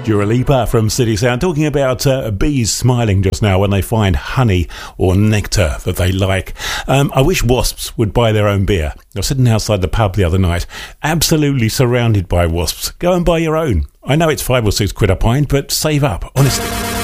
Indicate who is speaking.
Speaker 1: Dua Lipa from City Sound, talking about bees smiling just now when they find honey or nectar that they like. I wish wasps would buy their own beer. I was sitting outside the pub the other night, absolutely surrounded by wasps. Go and buy your own. I know it's £5 or £6 a pint, but save up, honestly.